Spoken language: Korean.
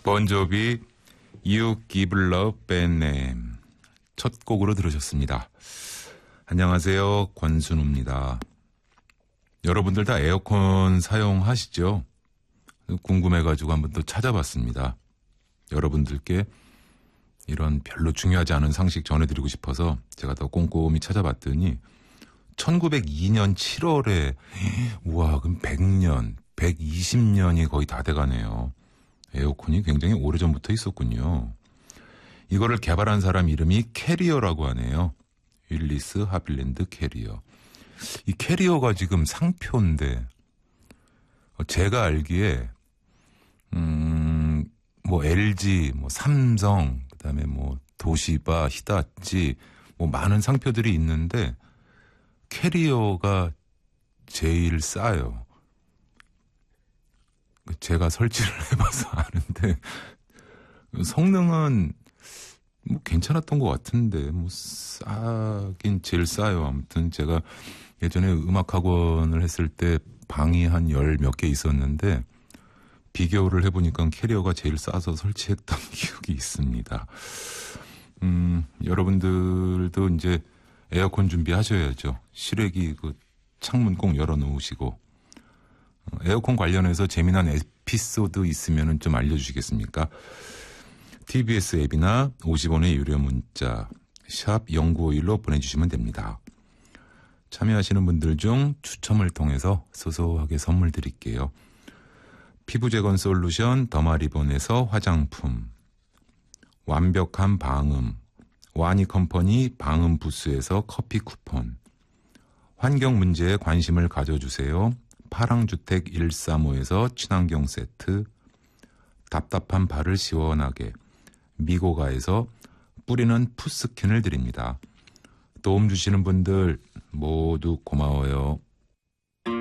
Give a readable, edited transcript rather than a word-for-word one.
본조비 You Give Love Bad Name 첫 곡으로 들으셨습니다. 안녕하세요, 권순우입니다. 여러분들 다 에어컨 사용하시죠? 궁금해가지고 한번 또 찾아봤습니다. 여러분들께 이런 별로 중요하지 않은 상식 전해드리고 싶어서 제가 더 꼼꼼히 찾아봤더니 1902년 7월에 우와, 그럼 100년, 120년이 거의 다 돼가네요. 에어컨이 굉장히 오래전부터 있었군요. 이거를 개발한 사람 이름이 캐리어라고 하네요. 윌리스 하빌랜드 캐리어. 이 캐리어가 지금 상표인데 제가 알기에 뭐 LG, 뭐 삼성, 그다음에 뭐 도시바, 히다치 뭐 많은 상표들이 있는데 캐리어가 제일 싸요. 제가 설치를 해봐서 아는데 성능은 뭐 괜찮았던 것 같은데 뭐 싸긴 제일 싸요. 아무튼 제가 예전에 음악학원을 했을 때 방이 한 10 몇 개 있었는데 비교를 해보니까 캐리어가 제일 싸서 설치했던 기억이 있습니다. 여러분들도 이제 에어컨 준비하셔야죠. 실외기 그 창문 꼭 열어놓으시고. 에어컨 관련해서 재미난 에피소드 있으면 좀 알려주시겠습니까? TBS 앱이나 50원의 유료 문자 샵 0951로 보내주시면 됩니다. 참여하시는 분들 중 추첨을 통해서 소소하게 선물 드릴게요. 피부재건 솔루션 더마리본에서 화장품, 완벽한 방음 와니컴퍼니 방음 부스에서 커피 쿠폰, 환경 문제에 관심을 가져주세요. 파랑주택 135에서 친환경 세트, 답답한 발을 시원하게 미고가에서 뿌리는 푸스킨을 드립니다. 도움 주시는 분들 모두 고마워요.